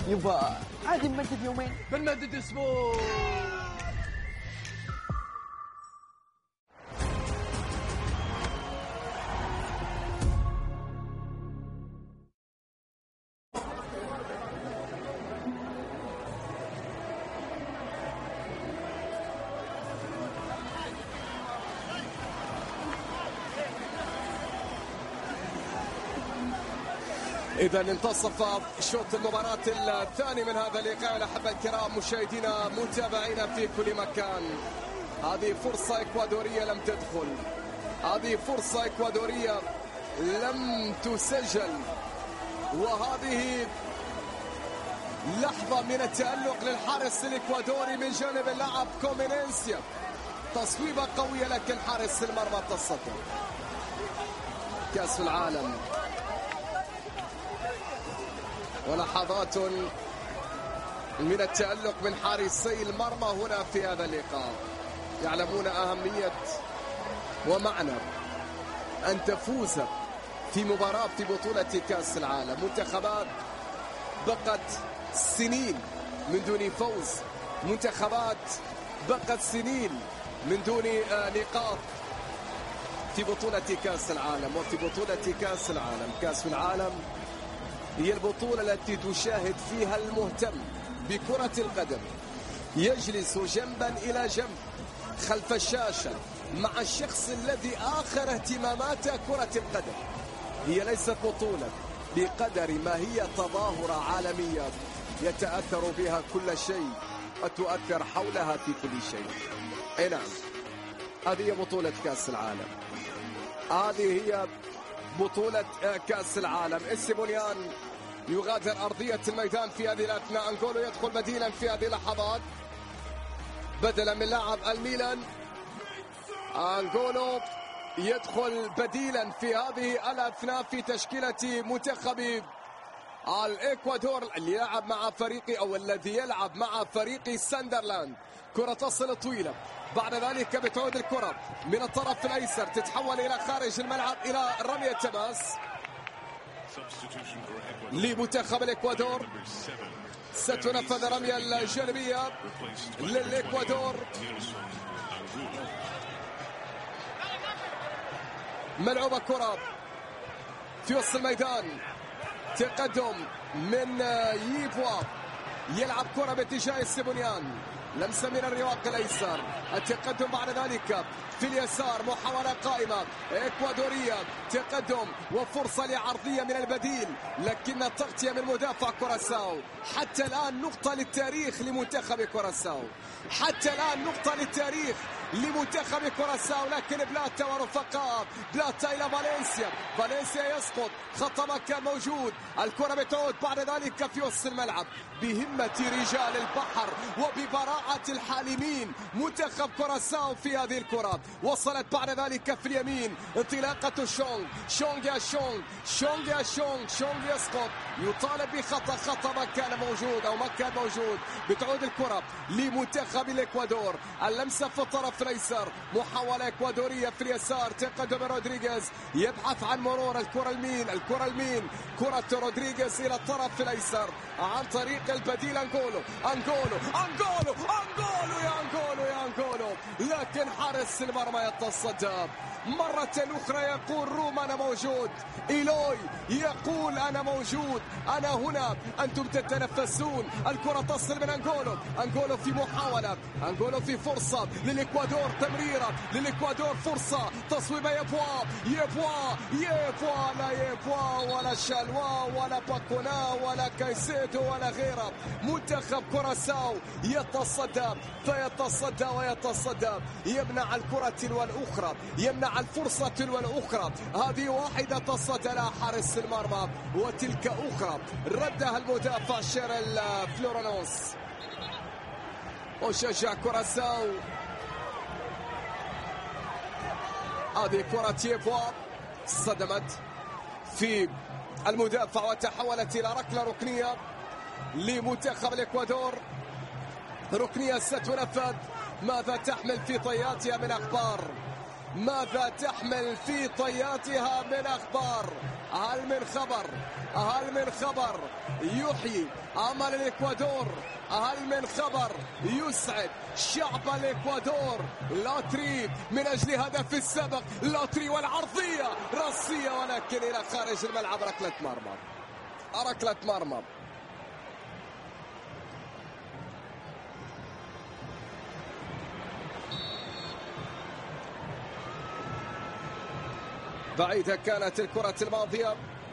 يبا عادي نمدد يومين، بنمدد اسبوع. إذا انتصف شوط المباراة الثاني من هذا اللقاء. الأحبة الكرام مشاهدينا متابعينا في كل مكان، هذه فرصة إكوادورية لم تدخل، هذه فرصة إكوادورية لم تسجل، وهذه لحظة من التألق للحارس الإكوادوري من جانب اللاعب كومينينسيا. تصويبة قوية لكن حارس المرمى تصدى. كأس العالم ولحظات من التألق من حارسي المرمى هنا في هذا اللقاء. يعلمون أهمية ومعنى أن تفوز في مباراة في بطولة كأس العالم. منتخبات بقت سنين من دون فوز، منتخبات بقت سنين من دون نقاط في بطولة كأس العالم. وفي بطولة كأس العالم، كأس العالم هي البطولة التي تشاهد فيها المهتم بكرة القدم يجلس جنبا إلى جنب خلف الشاشة مع الشخص الذي آخر اهتماماته كرة القدم. هي ليست بطولة بقدر ما هي تظاهرة عالمية يتأثر بها كل شيء وتؤثر حولها في كل شيء. أي نعم، هذه هي بطولة كأس العالم، هذه هي بطولة كأس العالم. السيبونيان يغادر أرضية الميدان في هذه الأثناء. أنغولو يدخل بديلا في هذه اللحظات بدلا من لاعب الميلان. أنغولو يدخل بديلا في هذه الأثناء في تشكيلة منتخب الإكوادور اللي يلعب مع فريقي أو الذي يلعب مع فريق ساندرلاند. كرة تصل طويلة، بعد ذلك بتعود الكرة من الطرف الأيسر تتحول إلى خارج الملعب إلى رمية تماس لمنتخب الإكوادور. ستنفذ رمية الجانبية للإكوادور. ملعوبة كرة في وسط الميدان، تقدم من ييفوا، يلعب كرة باتجاه السيبونيان، لمسة من الرواق الأيسر، التقدم بعد ذلك في اليسار، محاولة قائمة إكوادورية، تقدم وفرصة لعرضية من البديل لكن التغطية من مدافع كوراساو. حتى الآن نقطة للتاريخ لمنتخب كوراساو، حتى الآن نقطة للتاريخ لمنتخب كوراساو. لكن بلاتا ورفقاء، بلاتا إلى فالنسيا، فالنسيا يسقط، خط مكان موجود، الكرة بتعود بعد ذلك في وسط الملعب بهمة رجال البحر وببراعة الحالمين منتخب كوراساو في هذه الكرة. وصلت بعد ذلك في اليمين، انطلاقة شونغ، شونغ يا شونغ، شونغ يا شونغ، شونغ يسقط، يطالب بخطأ، خطأ ما كان موجود أو ما كان موجود. بتعود الكرة لمنتخب الإكوادور، اللمسة في الطرف الأيسر، محاولة إكوادورية في اليسار، تقدم رودريغيز يبحث عن مرور الكرة المين، الكرة المين، كرة رودريغيز إلى الطرف الأيسر عن طريق البديل أنغولو، أنغولو، أنغولو، أنغولو، يا أنغولو، يا أنغولو، لكن حارس المرمى يتصدى مرة أخرى. يقول روما أنا موجود، إيلوي يقول أنا موجود، أنا هنا، أنتم تتنفسون. الكرة تصل من أنغولو، أنغولو في محاولة، أنغولو في فرصة للإكوادور، تمريرة للإكوادور، فرصة تصويبة، يبوا يبوا يبوا، لا يبوا ولا شالوا ولا باكونا ولا كايسيدو ولا غيره. منتخب كوراساو يتصدى فيتصدى ويتصدى، يمنع الكرة تلو الأخرى، يمنع الفرصة تلو الأخرى. هذه واحدة تصدى لها حارس المرمى وتلك أخرى ردها المدافع شيرل فلورانوس. وشجع كوراساو، هذه كرة ييفوا صدمت في المدافع وتحولت إلى ركلة ركنية لمنتخب الإكوادور. ركنية ستنفذ، ماذا تحمل في طياتها من أخبار؟ ماذا تحمل في طياتها من أخبار؟ هل من خبر يحيي أمل الإكوادور؟ هل من خبر يسعد شعب الإكوادور؟ لوتري من أجل هدف السبق، لوتري والعرضية راسية ولكن إلى خارج الملعب. ركلة مرمى. بعيدة كانت الكرة الماضية،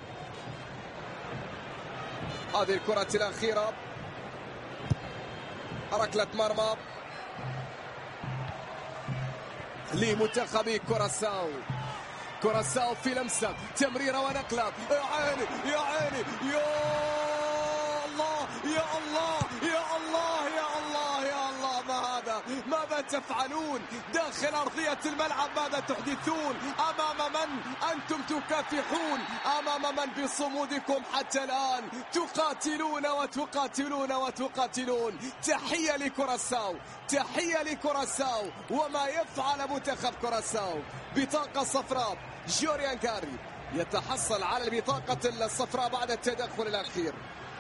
هذه الكرة الأخيرة. ركلة مرمى لمنتخب كوراساو في لمسة تمريرة ونقلة. يا عيني يا عيني يا الله يا الله يا الله يا الله يا الله، ما هذا؟ ماذا تفعلون داخل أرضية الملعب؟ ماذا تحدثون؟ أمام من أنتم تكافحون؟ أمام من بصمودكم حتى الآن تقاتلون وتقاتلون وتقاتلون؟ تحية لكوراساو وما يفعل منتخب كوراساو. بطاقة صفراء. جوريان كاري يتحصل على البطاقة الصفراء بعد التدخل الأخير.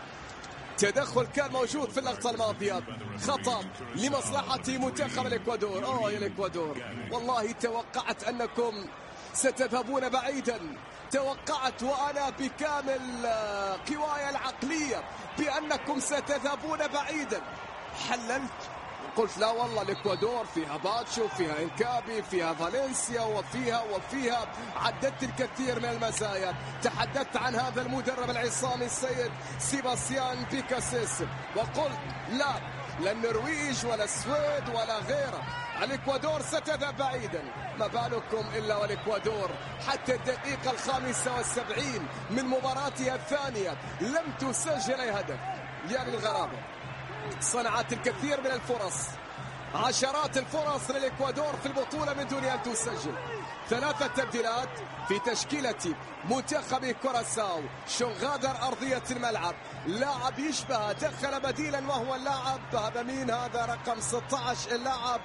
تدخل كان موجود في اللقطة الماضية، خطأ لمصلحة منتخب الإكوادور. يا الإكوادور، والله توقعت أنكم ستذهبون بعيدا، توقعت وأنا بكامل قواي العقلية بأنكم ستذهبون بعيدا. حللت قلت لا والله الإكوادور فيها باتشو، فيها إنكابي، فيها فالنسيا، وفيها عددت الكثير من المزايا. تحدثت عن هذا المدرب العصامي السيد سيباستيان بيكاسيس وقلت لا النرويج ولا السويد ولا غيره، الإكوادور ستذهب بعيدا. ما بالكم إلا والإكوادور حتى الدقيقة 75 من مباراتها الثانية لم تسجل أي هدف. يعني الغرابة، صنعت الكثير من الفرص، عشرات الفرص للإكوادور في البطولة من دون أن تسجل. 3 تبديلات في تشكيلة منتخب كوراساو. شو غادر أرضية الملعب؟ لاعب يشبه دخل بديلا وهو اللاعب هذا مين؟ هذا رقم 16 اللاعب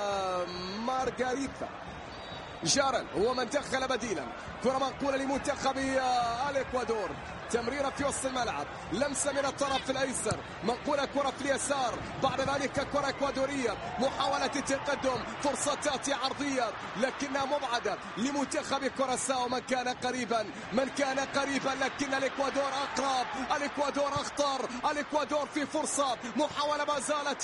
مارغاريتا جارل هو من دخل بديلا. كرة منقولة لمنتخب الإكوادور، تمريرة في وسط الملعب، لمسة من الطرف الأيسر، منقولة كرة في اليسار، بعد ذلك كرة إكوادورية، محاولة التقدم، فرصة تأتي عرضية لكنها مبعدة لمنتخب كوراساو. من كان قريبا لكن الإكوادور أقرب، الإكوادور أخطر، الإكوادور في فرصة، محاولة ما زالت.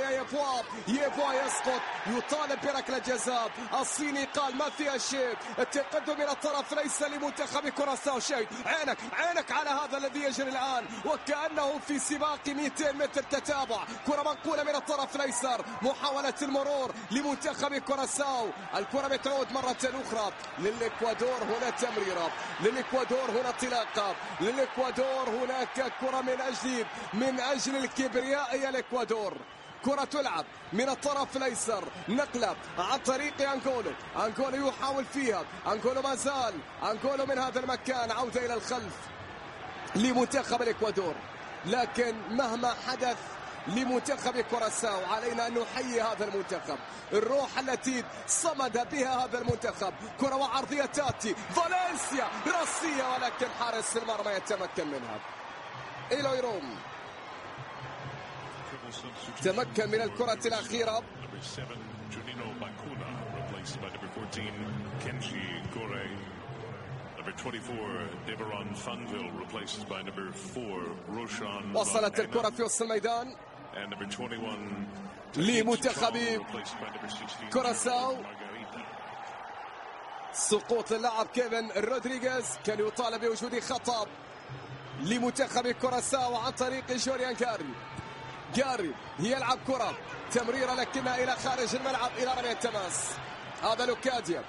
يفوا يسقط، يطالب بركلة جزاء. الصيني قال ما فيها شيء. التقدم من الطرف ليس لمنتخب كوراساو شيء. عينك على هذا الذي يجري الآن وكأنه في سباق 200 متر تتابع. كرة منقولة من الطرف الأيسر، محاولة المرور لمنتخب كوراساو. الكرة بتعود مرة أخرى للإكوادور. هنا تمريرة للإكوادور، هنا انطلاقة للإكوادور. هناك كرة من أجل الكبرياء يا الإكوادور. كرة تلعب من الطرف الأيسر، نقلة عن طريق أنغولو يحاول فيها، أنغولو ما زال، أنغولو من هذا المكان، عودة إلى الخلف لمنتخب الإكوادور. لكن مهما حدث لمنتخب كوراساو علينا أن نحيي هذا المنتخب، الروح التي صمد بها هذا المنتخب. كرة وعرضية تأتي، فالنسيا راسية ولكن حارس المرمى يتمكن منها. إيلويروم تمكن من الكرة الأخيرة. وصلت الكرة في وسط الميدان لمنتخب كوراساو. سقوط اللاعب كيفن رودريغيز، كان يطالب بوجود خطأ لمنتخب كوراساو عن طريق جوريان جاري يلعب كرة تمريرة لكنها إلى خارج الملعب إلى رمية التماس. هذا لوكاديا.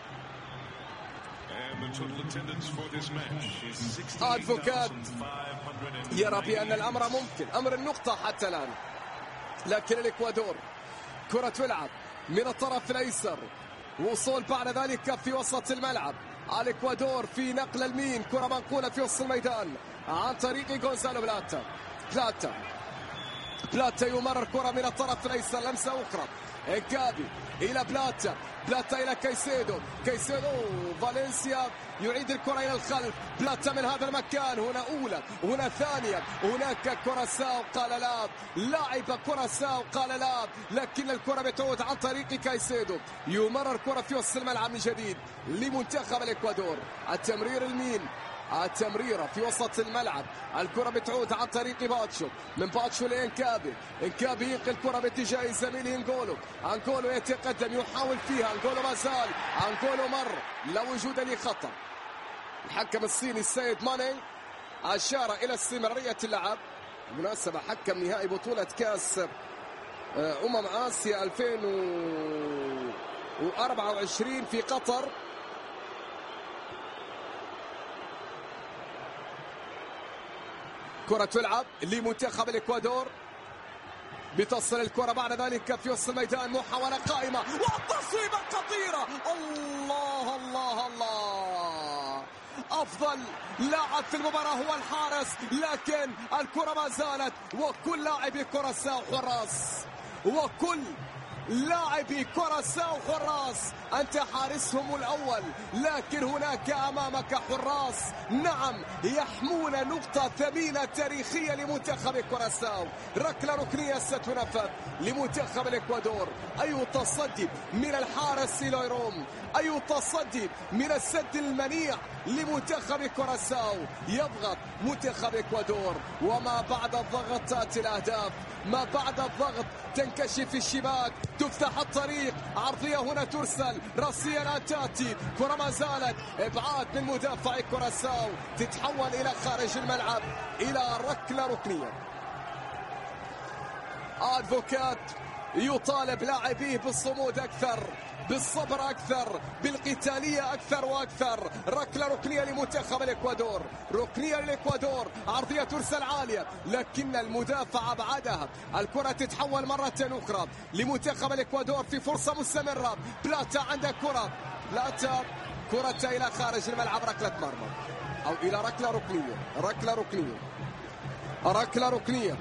أدفوكات يرى بأن الأمر ممكن، أمر النقطة حتى الآن، لكن الإكوادور كرة تلعب من الطرف الأيسر، وصول بعد ذلك في وسط الملعب. الإكوادور في نقل المين، كرة منقولة في وسط الميدان عن طريق غونزالو بلاتا يمرر كرة من الطرف الأيسر، لمسة أخرى إنكابي إلى بلاتا، بلاتا إلى كايسيدو، كايسيدو فالنسيا يعيد الكرة إلى الخلف، بلاتا من هذا المكان، هنا أولى هنا ثانية، هناك كوراساو قال لا، لاعب كوراساو قال لا، لكن الكرة بتعود عن طريق كايسيدو، يمرر كرة في وسط الملعب من جديد لمنتخب الإكوادور. التمرير المين، التمريرة في وسط الملعب، الكرة بتعود عن طريق باتشو، من باتشو لإنكابي، إنكابي ينقل الكرة باتجاه زميله أنغولو، أنغولو يتقدم يحاول فيها، أنغولو ما زال، أنغولو مر، لا وجود لخطأ. الحكم الصيني السيد ماني أشار إلى استمرارية اللعب. بالمناسبة حكم نهائي بطولة كأس آسيا 2024 في قطر. كرة تلعب لمنتخب الإكوادور، بتصل الكرة بعد ذلك في وسط الميدان، محاولة قائمة والتصويبة خطيرة. الله الله الله، أفضل لاعب في المباراة هو الحارس، لكن الكرة ما زالت، وكل لاعبي كوراساو حراس، وكل لاعبي كوراساو حراس. أنت حارسهم الأول، لكن هناك أمامك حراس نعم يحمون نقطة ثمينة تاريخية لمنتخب كوراساو. ركلة ركنية ستنفذ لمنتخب الإكوادور. أي تصدي من الحارس لويروم، أي تصدي من السد المنيع لمنتخب كوراساو. يضغط منتخب إكوادور، وما بعد الضغط تأتي الأهداف، ما بعد الضغط تنكشف الشباك، تفتح الطريق، عرضية هنا ترسل، راسية لا تأتي، كرة ما زالت، إبعاد من مدافع كوراساو، تتحول إلى خارج الملعب إلى ركلة ركنية. أدفوكات يطالب لاعبيه بالصمود أكثر، بالصبر أكثر، بالقتالية أكثر وأكثر. ركلة ركنية لمنتخب الإكوادور، ركنية للإكوادور، عرضية ترسل عالية لكن المدافع أبعدها. الكرة تتحول مرة أخرى لمنتخب الإكوادور في فرصة مستمرة. بلاتا عنده كرة، بلاتا كرة إلى خارج الملعب، ركلة مرمى أو إلى ركلة ركنية، ركلة ركنية، ركلة ركنية،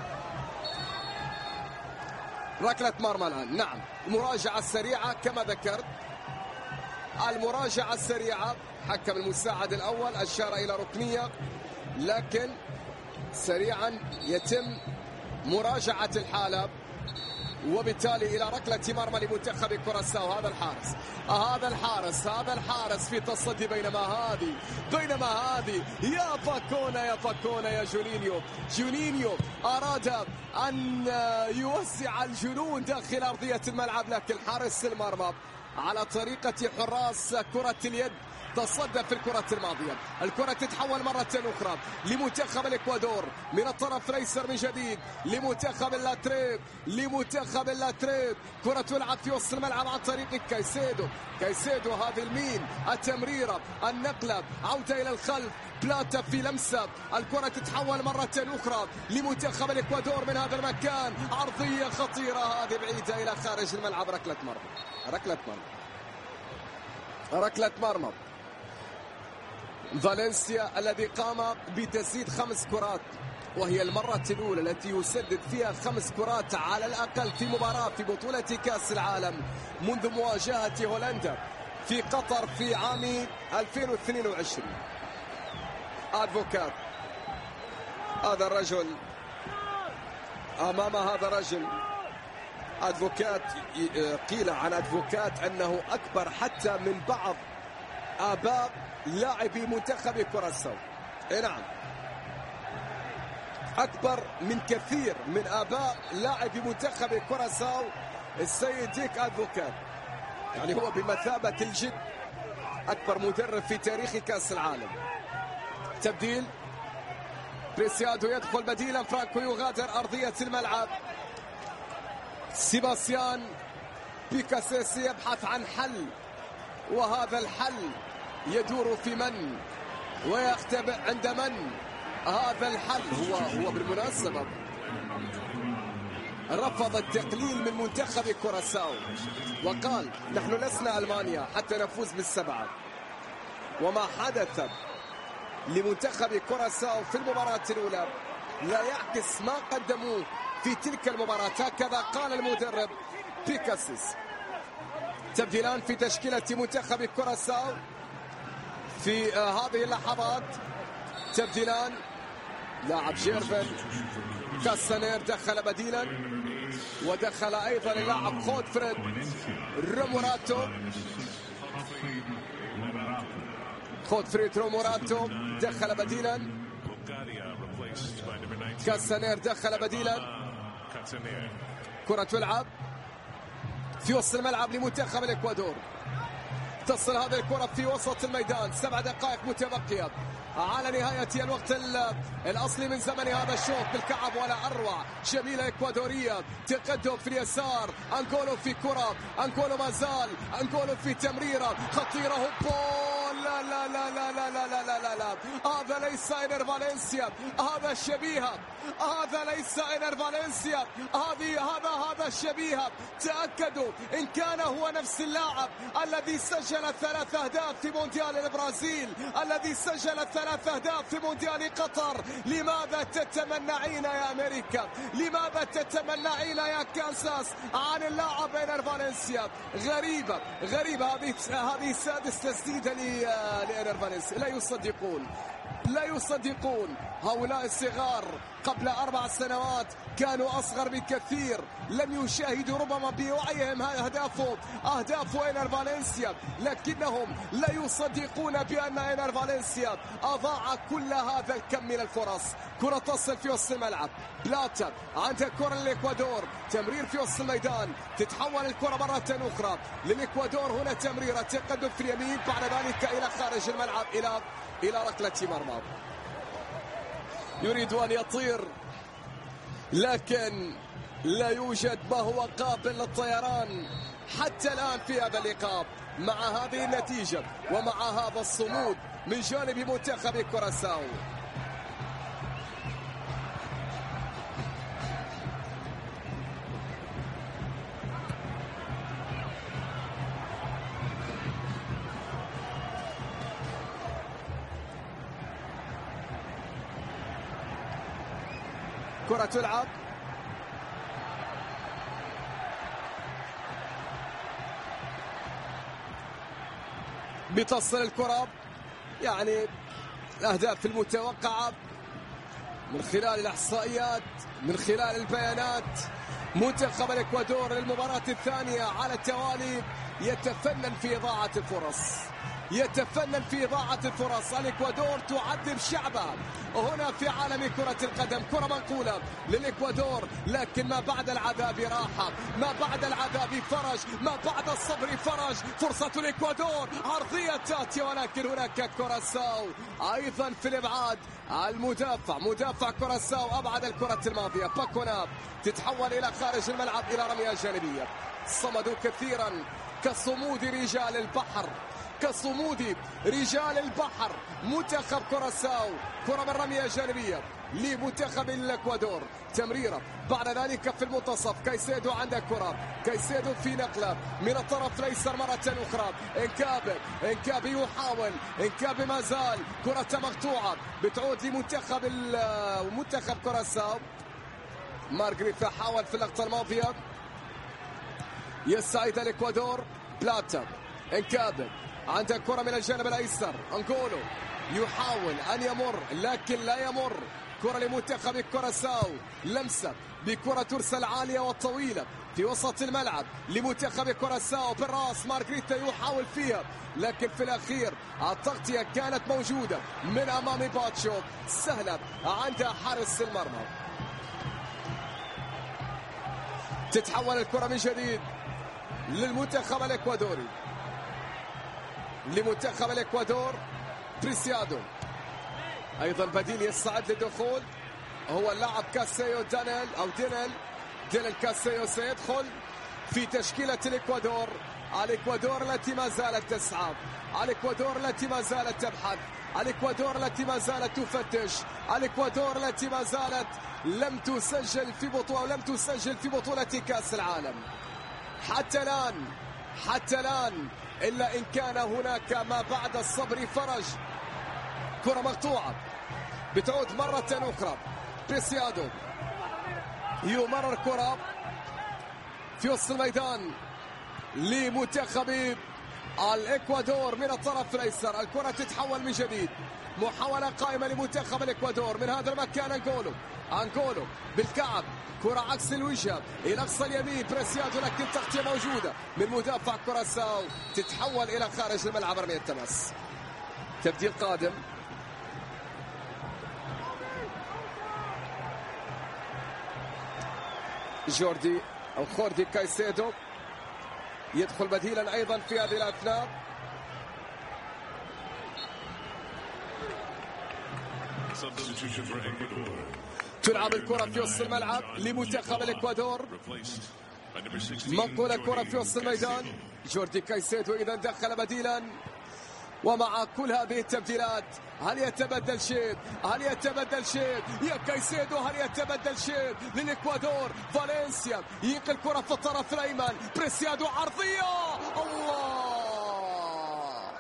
ركلة مرمى الآن. نعم، المراجعة السريعة كما ذكرت، المراجعة السريعة، حكم المساعد الأول أشار إلى ركنية، لكن سريعا يتم مراجعة الحالة، وبالتالي إلى ركلة مرمى لمنتخب كوراساو. هذا الحارس، هذا الحارس، هذا الحارس في تصدي، بينما هذه يا باكونا، يا باكونا، يا جونينيو. جونينيو أراد أن يوسع الجنون داخل أرضية الملعب، لكن حارس المرمى على طريقة حراس كرة اليد تصدى في الكرة الماضية. الكرة تتحول مرة أخرى لمنتخب الإكوادور من الطرف الأيسر من جديد لمنتخب اللاتريب، لمنتخب اللاتريب. كرة تلعب في وسط الملعب عن طريق كايسيدو، كايسيدو هذه المين، التمريرة، النقلة، عودة إلى الخلف، بلاتا في لمسة. الكرة تتحول مرة أخرى لمنتخب الإكوادور من هذا المكان، عرضية خطيرة هذه بعيدة إلى خارج الملعب. ركلة مرمى، ركلة مرمى، ركلة مرمى. فالنسيا الذي قام بتسديد 5 كرات، وهي المرة الأولى التي يسدد فيها 5 كرات على الأقل في مباراة في بطولة كأس العالم منذ مواجهة هولندا في قطر في عام 2022. أدفوكات، هذا الرجل أمام هذا الرجل. أدفوكات، قيل عن أدفوكات أنه أكبر حتى من بعض آباء لاعبي منتخب كوراساو. نعم، أكبر من كثير من آباء لاعبي منتخب كوراساو السيد ديك أدفوكات، يعني هو بمثابة الجد أكبر مدرب في تاريخ كأس العالم. تبديل، بريسيادو يدخل بديلا، فرانكو يغادر أرضية الملعب. سيباستيان بيكاسيسي يبحث عن حل، وهذا الحل يدور في من ويختبئ عند من. هذا الحل هو بالمناسبة رفض التقليل من منتخب كوراساو وقال نحن لسنا ألمانيا حتى نفوز بال7. وما حدث لمنتخب كوراساو في المباراة الأولى لا يعكس ما قدموه في تلك المباراة. هكذا قال المدرب بيكاسيس. تبديلان في تشكيلة منتخب كوراساو في هذه اللحظات. تبديلان، لاعب جيرفن كاسانير دخل بديلا، ودخل ايضا اللاعب خودفريد روموراتو. خودفريد روموراتو دخل بديلا، كاسانير دخل بديلا. كرة تلعب في وسط الملعب لمنتخب الإكوادور. تصل هذه الكرة في وسط الميدان، 7 دقائق متبقية على نهاية الوقت الأصلي من زمن هذا الشوط. بالكعب ولا أروع، جميلة إكوادورية. تقدم في اليسار، أنغولو في كرة، أنغولو ما زال، أنغولو في تمريرة خطيرة. هوبول، لا لا لا لا لا لا لا لا لا، هذا ليس إنر فالنسيا، هذا شبيهة، هذا ليس إنر فالنسيا، هذا شبيهة. تأكدوا إن كان هو نفس اللاعب الذي سجل 3 أهداف في مونديال البرازيل، الذي سجل 3 أهداف في مونديال قطر. لماذا تتمنعين يا أمريكا؟ لماذا تتمنعين يا كانساس عن اللاعب إنر فالنسيا؟ غريبة. هذه سادس تسديدة لإنر فالنسيا. لا يصدقون هؤلاء الصغار. قبل 4 سنوات كانوا أصغر بكثير، لم يشاهدوا ربما بوعيهم أهداف إنر فالنسيا، لكنهم لا يصدقون بأن إنر فالنسيا أضاع كل هذا الكم من الفرص. كرة تصل في وسط الملعب، بلاتا عندها كرة للإكوادور، تمرير في وسط الميدان، تتحول الكرة مرة أخرى للإكوادور. هنا تمريرة، تقدم في اليمين، بعد ذلك إلى خارج الملعب إلى ركلة مرمى. يريد أن يطير، لكن لا يوجد ما هو قابل للطيران حتى الآن في هذا اللقاء، مع هذه النتيجة ومع هذا الصمود من جانب منتخب كوراساو. كرة تلعب، بتصل الكرة، يعني الأهداف المتوقعة من خلال الإحصائيات، من خلال البيانات. منتخب الإكوادور للمباراة الثانية على التوالي يتفنن في إضاعة الفرص. الإكوادور تعذب شعبها هنا في عالم كرة القدم. كرة منقولة للإكوادور، لكن ما بعد العذاب راحة، ما بعد العذاب فرج، ما بعد الصبر فرج. فرصة الإكوادور، عرضية تاتي، ولكن هناك كوراساو أيضا في الإبعاد. مدافع كوراساو أبعد الكرة الماضية. باكونا تتحول إلى خارج الملعب إلى رمية جانبية. صمدوا كثيرا كصمود رجال البحر. منتخب كوراساو، كرة من رمية جانبية لمنتخب الإكوادور، تمريرة بعد ذلك في المنتصف. كايسيدو عنده كرة، كايسيدو في نقلة من الطرف الأيسر مرة أخرى. إنكابي يحاول، إنكابي ما زال، كرة مقطوعة بتعود لمنتخب كوراساو. مارغريتا حاول في اللقطة الماضية يسعد الإكوادور. بلاتا، إنكابي عنده كرة من الجانب الأيسر. أنغولو يحاول أن يمر لكن لا يمر. كرة لمنتخب كوراساو، لمسة بكرة ترسل عالية والطويلة في وسط الملعب لمنتخب كوراساو بالراس. مارغريتا يحاول فيها، لكن في الأخير التغطية كانت موجودة من أمام باتشو، سهلة عند حارس المرمى. تتحول الكرة من جديد للمنتخب الإكوادوري، لمنتخب الإكوادور. بريسيادو أيضا بديل يصعد للدخول، هو اللاعب كاسيو دينيل كاسيو سيدخل في تشكيلة الإكوادور. الإكوادور التي ما زالت تسعى، الإكوادور التي ما زالت تبحث، الإكوادور التي ما زالت تفتش، الإكوادور التي ما زالت لم تسجل في بطولة كأس العالم حتى الآن إلا إن كان هناك ما بعد الصبر فرج. كرة مقطوعة بتعود مرة أخرى. بريسيادو يمرر كرة في وسط الميدان لمنتخب الإكوادور من الطرف الأيسر. الكرة تتحول من جديد، محاولة قائمة لمنتخب الإكوادور من هذا المكان. أنغولو بالكعب، كرة عكس الوجه إلى أقصى اليمين، بريسيادو، لكن تغطية موجودة من مدافع كوراساو، تتحول إلى خارج الملعب رمية التماس. تبديل قادم، جوردي أو خوردي كايسيدو يدخل بديلا أيضا في هذه الأثناء. تلعب الكرة في وسط الملعب لمنتخب الإكوادور، منقولة الكرة في وسط الميدان. جوردي كايسيدو إذا دخل بديلا، ومع كل هذه التبديلات هل يتبدل شيء؟ يا كايسيدو هل يتبدل شيء للإكوادور؟ فالنسيا ينقل الكرة في الطرف الأيمن، بريسيادو عرضية، الله،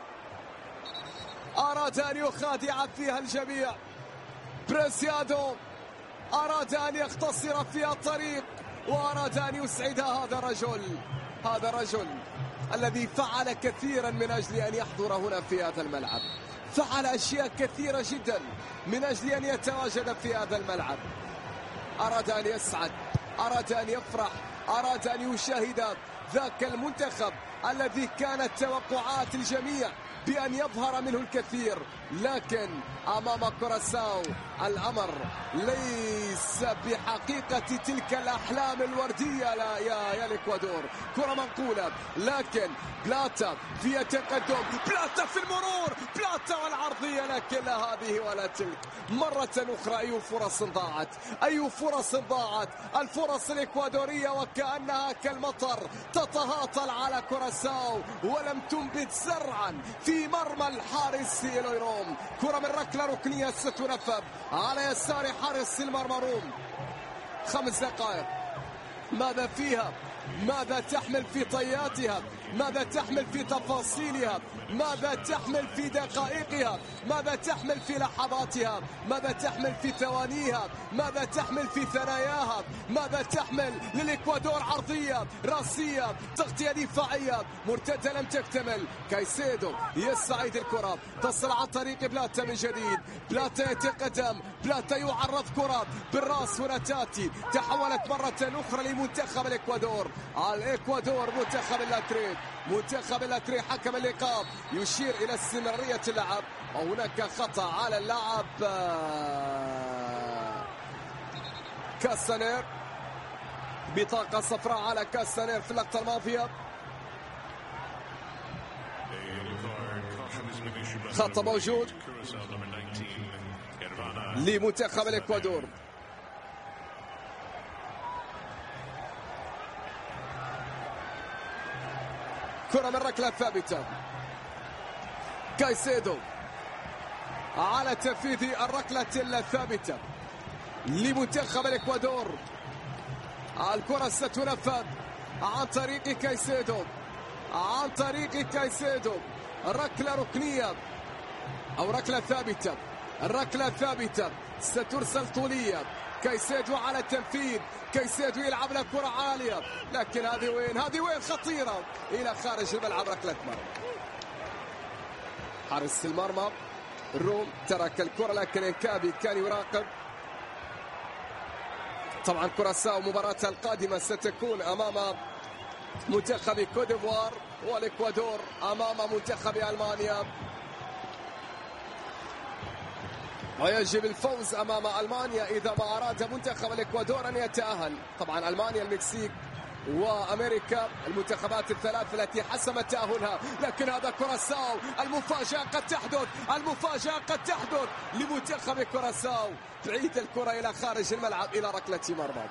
أراد أن يخادع فيها الجميع. بريسيادو أراد أن يختصر فيها الطريق وأراد أن يسعدها. هذا الرجل الذي فعل كثيرا من أجل أن يحضر هنا في هذا الملعب، فعل أشياء كثيرة جدا من أجل أن يتواجد في هذا الملعب. أراد أن يسعد، أراد أن يفرح، أراد أن يشاهد ذاك المنتخب الذي كانت توقعات الجميع بأن يظهر منه الكثير، لكن أمام كوراساو الأمر ليس بحقيقة تلك الأحلام الوردية. لا يا الإكوادور، كرة منقولة، لكن بلاتا في تقدم، بلاتا في المرور، بلاتا والعرضية، لكن لا هذه ولا تلك. مرة أخرى أي فرص ضاعت، الفرص الإكوادورية وكأنها كالمطر تتهاطل على كوراساو ولم تنبت زرعا في مرمى الحارس إيلويروم. كرة من ركلة ركنية ستنفذ على يسار حارس المرمى روم. 5 دقائق، ماذا فيها؟ ماذا تحمل في طياتها؟ ماذا تحمل في تفاصيلها؟ ماذا تحمل في دقائقها؟ ماذا تحمل في لحظاتها؟ ماذا تحمل في ثوانيها؟ ماذا تحمل في ثناياها؟ ماذا تحمل للإكوادور؟ عرضية، راسية، تغطية دفاعية، مرتدة لم تكتمل. كايسيدو يستعيد الكرة، تصل عن طريق بلاتا من جديد، بلاتا يتقدم، بلاتا يعرض كرة بالراس هنا تاتي، تحولت مرة أخرى لمنتخب الإكوادور. منتخب اللاتري حكم اللقاء يشير إلى استمرارية اللعب، وهناك خطأ على اللاعب كاستانير، بطاقة صفراء على كاستانير في اللقطة الماضية. خطأ موجود لمنتخب الإكوادور. كرة من ركلة ثابتة، كايسيدو على تنفيذ الركلة الثابتة لمنتخب الإكوادور. الكرة ستنفذ عن طريق كايسيدو، ركلة ركنية أو ركلة ثابتة، الركلة ثابتة سترسل طولية. كايسيدو على التنفيذ، كايسيدو يلعب له كرة عالية، لكن هذه وين خطيرة إلى خارج الملعب. ركلة مرمى، حارس المرمى الروم ترك الكرة، لكن انكابي كان يراقب. طبعا كوراساو مباراتها القادمة ستكون أمام منتخب كوت ديفوار، والإكوادور أمام منتخب ألمانيا، ويجب الفوز أمام ألمانيا إذا ما أراد منتخب الإكوادور أن يتأهل. طبعا ألمانيا، المكسيك وأمريكا المنتخبات الثلاث التي حسمت تأهلها، لكن هذا كوراساو، المفاجأة قد تحدث لمنتخب كوراساو. بعيد الكرة إلى خارج الملعب إلى ركلة مرمى،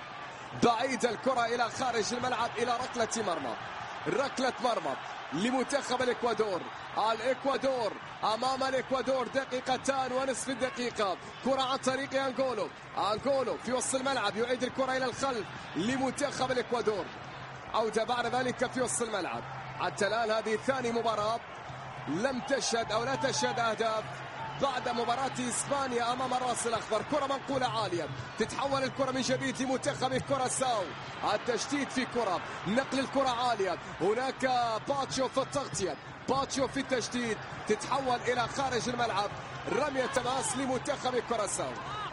ركلة مرمى لمنتخب الإكوادور. الإكوادور أمام الإكوادور 2.5 دقيقة. كرة عن طريق أنغولو في وسط الملعب، يعيد الكرة إلى الخلف لمنتخب الإكوادور. عودة بعد ذلك في وسط الملعب. حتى الآن هذه ثاني مباراة لم تشهد أو لا تشهد أهداف بعد مباراة إسبانيا أمام الراس الأخضر. كرة منقولة عالية، تتحول الكرة من جديد لمنتخب كوراساو. التشتيت في كرة، نقل الكرة عالية، هناك باتشو في التغطية، باتشو في التشتيت، تتحول إلى خارج الملعب. رمية تماس لمنتخب كوراساو.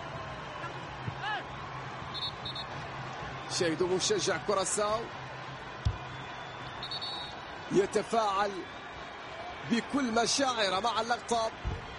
شاهدوا مشجع كوراساو يتفاعل بكل مشاعره مع اللقطة.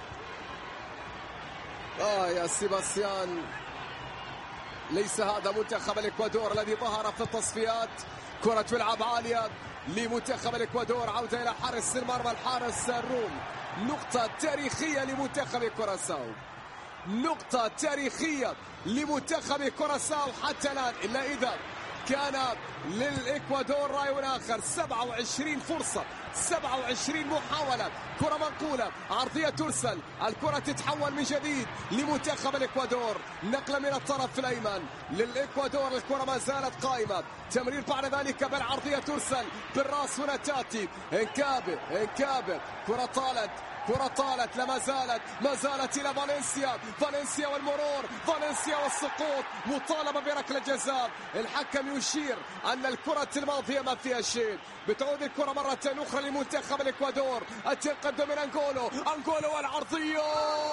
يا سيباستيان، ليس هذا منتخب الإكوادور الذي ظهر في التصفيات. كرة تلعب عالية لمنتخب الإكوادور، عودة إلى حارس المرمى الحارس الروم. نقطة تاريخية لمنتخب كوراساو، نقطة تاريخية لمنتخب كوراساو حتى الآن، إلا إذا كان للإكوادور رأي آخر. 27 فرصة، 27 محاولة، كرة منقولة عرضية ترسل، الكرة تتحول من جديد لمنتخب الإكوادور. نقلة من الطرف الأيمن للإكوادور، الكرة ما زالت قائمة. تمرير بعد ذلك بالعرضية ترسل بالراس، هنا تاتي انكابي، كرة طالت ما زالت إلى فالنسيا والمرور، فالنسيا والسقوط، مطالبة بركلة جزاء. الحكم يشير أن الكرة الماضية ما فيها شيء. بتعود الكرة مرة أخرى لمنتخب الإكوادور. التقدم من أنغولو والعرضية.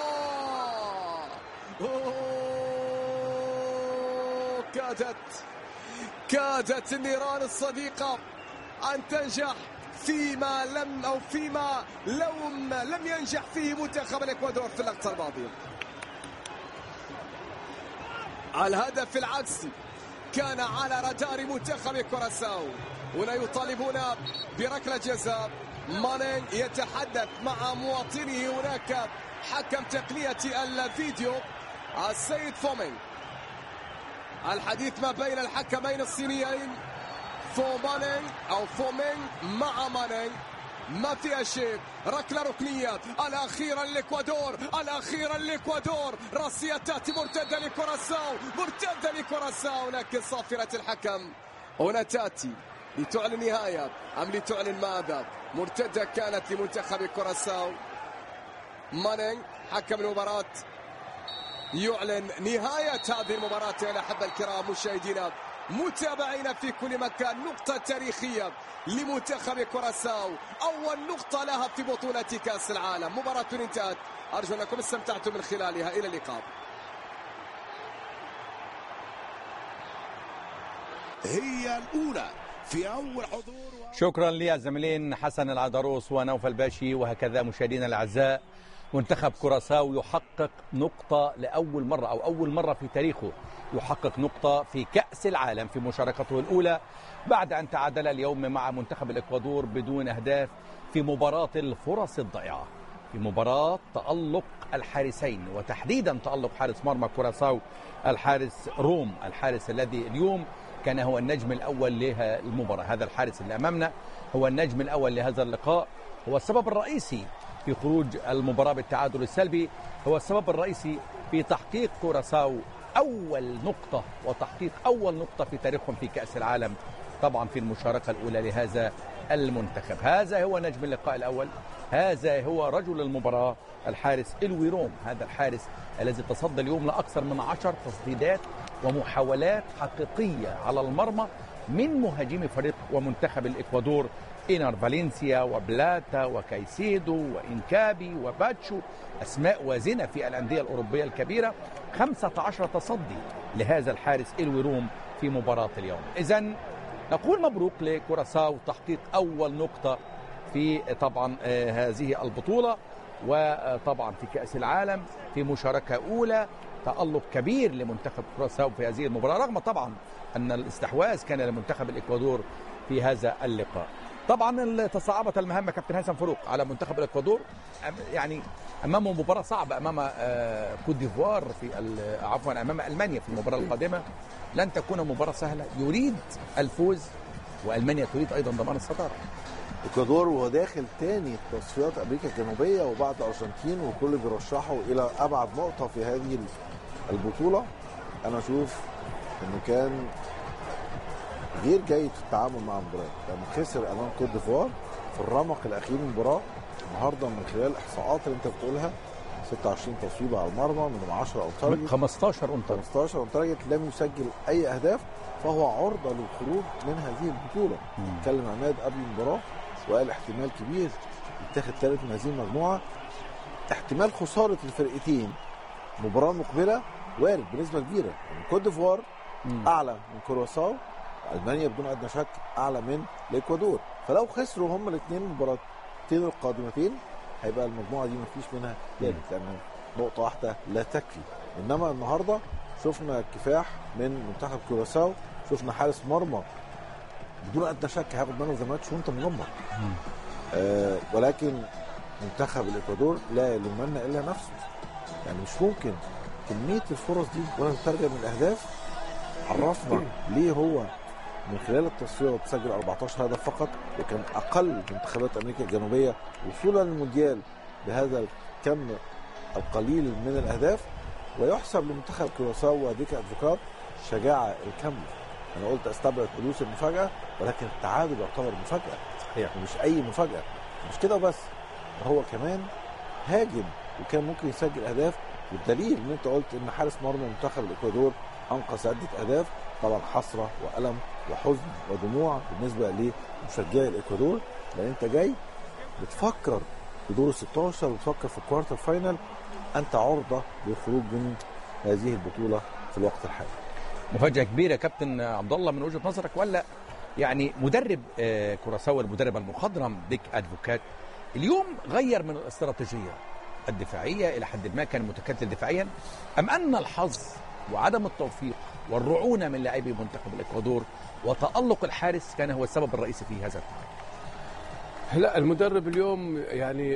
كادت النيران الصديقة أن تنجح فيما لم ينجح فيه منتخب الإكوادور في اللقطة الماضية. الهدف العكسي كان على رادار منتخب كوراساو. هنا يطالبون بركلة جزاء. مانين يتحدث مع مواطنيه، هناك حكم تقنية الفيديو السيد فومينغ. الحديث ما بين الحكمين الصينيين، فومينغ مع مانين، ما فيها شيء. ركلة ركنية الأخيرة للإكوادور، راسية تأتي مرتدة لكوراساو، لكن صافرة الحكم هنا تأتي لتعلن نهاية أم لتعلن ماذا؟ مرتدة كانت لمنتخب كوراساو. مانينغ حكم المباراة يعلن نهاية هذه المباراة. يا الأحبة الكرام مشاهدينا متابعينا في كل مكان، نقطة تاريخية لمنتخب كوراساو، أول نقطة لها في بطولة كأس العالم. مباراة انتهت، أرجو أنكم استمتعتم من خلالها. إلى اللقاء. هي الأولى في أول حضور شكرا للزميلين حسن العدروس ونوفل الباشي. وهكذا مشاهدينا الأعزاء، منتخب كوراساو يحقق نقطة لأول مرة، أو أول مرة في تاريخه يحقق نقطة في كأس العالم في مشاركته الأولى، بعد أن تعادل اليوم مع منتخب الإكوادور بدون أهداف في مباراة الفرص الضائعة، في مباراة تألق الحارسين، وتحديدا تألق حارس مرمى كوراساو الحارس روم، الحارس الذي اليوم كان هو النجم الأول لها المباراة. هذا الحارس اللي أمامنا هو النجم الأول لهذا اللقاء، هو السبب الرئيسي في خروج المباراة بالتعادل السلبي، هو السبب الرئيسي في تحقيق كوراساو أول نقطة، وتحقيق أول نقطة في تاريخهم في كأس العالم، طبعا في المشاركة الأولى لهذا المنتخب. هذا هو نجم اللقاء الأول، هذا هو رجل المباراة، الحارس إلويروم، هذا الحارس الذي تصدى اليوم لأكثر من 10 تسديدات ومحاولات حقيقية على المرمى من مهاجمي فريق ومنتخب الإكوادور، إنر فالنسيا وبلاتا وكايسيدو وإنكابي وباتشو، أسماء وازنة في الأندية الأوروبية الكبيرة. 15 تصدي لهذا الحارس إلويروم في مباراة اليوم. إذن نقول مبروك لكوراساو تحقيق أول نقطة في طبعا هذه البطولة، وطبعا في كأس العالم في مشاركة أولى. تألق كبير لمنتخب كوراساو في هذه المباراة، رغم طبعا أن الاستحواذ كان لمنتخب الإكوادور في هذا اللقاء. طبعا تصعبت المهمة كابتن هيثم فاروق على منتخب الإكوادور، يعني أمامه مباراة صعبة أمام كوت ديفوار أمام ألمانيا في المباراة القادمة. لن تكون مباراة سهلة، يريد الفوز، وألمانيا تريد أيضا ضمان الصدارة. إكوادور وهو داخل تاني تصفيات أمريكا الجنوبية وبعد الأرجنتين، وكل بيرشحوا إلى أبعد نقطة في هذه البطولة. أنا أشوف إنه كان غير جيد في التعامل مع المباراة، لما خسر أمام كوت ديفوار في الرمق الأخير من المباراة. النهارده من خلال الإحصاءات اللي أنت بتقولها 26 تصويبه على المرمى، منهم 10 اون تارجت، 15 اون تارجت، 15 اون تارجت، لم يسجل اي اهداف، فهو عرضه للخروج من هذه البطوله. اتكلم عماد قبل المباراه وقال احتمال كبير يتاخد ثالث من هذه المجموعه. احتمال خساره الفرقتين مباراه مقبله وارد بنسبه كبيره. يعني كوت ديفوار اعلى من كرواساو، المانيا بدون ادنى شك اعلى من الاكوادور، فلو خسروا هم الاثنين المباراتين القادمتين هيبقى المجموعه دي مفيش منها ثالث، لان نقطه واحده لا تكفي. انما النهارده شفنا كفاح من منتخب كرواساو، شفنا حارس مرمى بدون ادنى شك هياخد مان اوف ذا ماتش وانت مغمض. ولكن منتخب الاكوادور لا يلومنا الا نفسه. يعني مش ممكن كميه الفرص دي ولا تترجم من الاهداف. عرفنا ليه هو من خلال التصفيات سجل 14 هدف فقط، وكان اقل منتخبات امريكا الجنوبيه وصولا للمونديال بهذا الكم القليل من الاهداف. ويحسب لمنتخب كرواساو وديكا ادفوكات الشجاعه الكامله. انا قلت استبعد حدوث المفاجاه، ولكن التعادل يعتبر مفاجاه، يعني مش اي مفاجاه. مش كده بس، هو كمان هاجم وكان ممكن يسجل اهداف، والدليل ان انت قلت ان حارس مرمى منتخب الاكوادور انقذ عده اهداف. طبعا حسره والم وحزن ودموع بالنسبه لمشجعي الاكوادور، لان انت جاي بتفكر في دور ال 16 وبتفكر في الكوارتر فاينل، انت عرضه للخروج من هذه البطوله في الوقت الحالي. مفاجاه كبيره كابتن عبد الله من وجهه نظرك، ولا يعني مدرب كوراساو المدرب المخضرم ديك ادفوكات اليوم غير من الاستراتيجيه الدفاعيه الى حد ما، كان متكتل دفاعيا، ام ان الحظ وعدم التوفيق والرعونه من لاعبي منتخب الاكوادور وتالق الحارس كان هو السبب الرئيسي في هذا التعادل؟ لا، المدرب اليوم يعني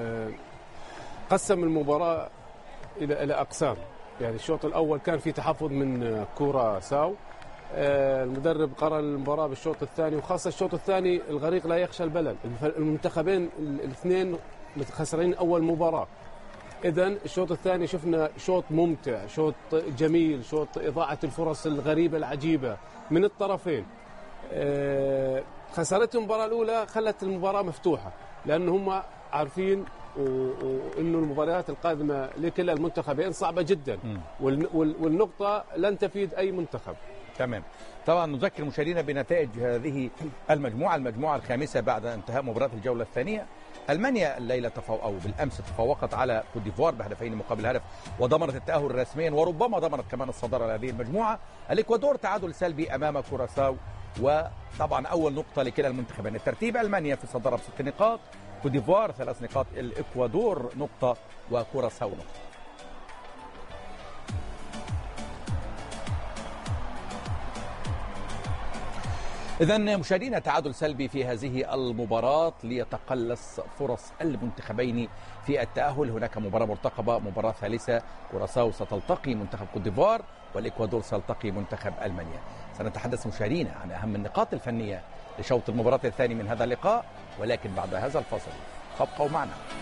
قسم المباراه الى اقسام. يعني الشوط الاول كان في تحفظ من كوراساو، المدرب قرر المباراه بالشوط الثاني، وخاصه الشوط الثاني الغريق لا يخشى البلل. المنتخبين الاثنين خسرين اول مباراه، اذن الشوط الثاني شفنا شوط ممتع، شوط جميل، شوط اضاعه الفرص الغريبه العجيبه من الطرفين. خسارة المباراه الاولى خلت المباراه مفتوحه، لان هم عارفين وانه المباريات القادمه لكلا المنتخبين صعبه جدا، والنقطه لن تفيد اي منتخب. تمام. طبعا نذكر مشاهدينا بنتائج هذه المجموعه الخامسه بعد انتهاء مباراه الجوله الثانيه. المانيا الليله او بالامس تفوقت على كوت ديفوار بهدفين مقابل هدف وضمنت التاهل رسميا، وربما ضمنت كمان الصداره لهذه المجموعه. الاكوادور تعادل سلبي امام كوراساو، وطبعا اول نقطه لكلا المنتخبين. الترتيب: المانيا في الصداره ب6 نقاط، كوت ديفوار 3 نقاط، الاكوادور نقطه، وكوراساو نقطه. إذن مشاهدينا تعادل سلبي في هذه المباراة ليتقلص فرص المنتخبين في التأهل. هناك مباراة مرتقبة، مباراة ثالثة، كوراساو ستلتقي منتخب كوت ديفوار والإكوادور سيلتقي منتخب ألمانيا. سنتحدث مشاهدينا عن أهم النقاط الفنية لشوط المباراة الثاني من هذا اللقاء، ولكن بعد هذا الفصل فابقوا معنا.